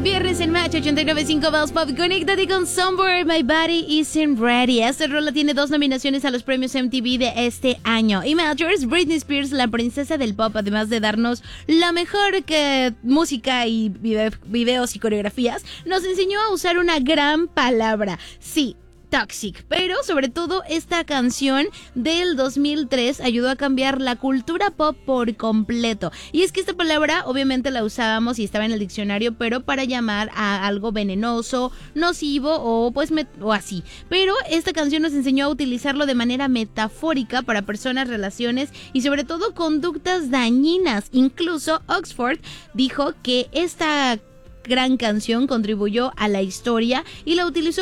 Viernes en Match 89.5 Bells Pop. Conéctate con Somewhere My Body Isn't Ready. Esta rola tiene 2 nominaciones a los premios MTV de este año. Y Majors, Britney Spears, la princesa del pop, además de darnos la mejor que música y videos y coreografías, nos enseñó a usar una gran palabra. Sí, toxic, pero sobre todo esta canción del 2003 ayudó a cambiar la cultura pop por completo. Y es que esta palabra obviamente la usábamos y estaba en el diccionario, pero para llamar a algo venenoso, nocivo o pues o así. Pero esta canción nos enseñó a utilizarlo de manera metafórica para personas, relaciones y sobre todo conductas dañinas. Incluso Oxford dijo que esta gran canción contribuyó a la historia y la utilizó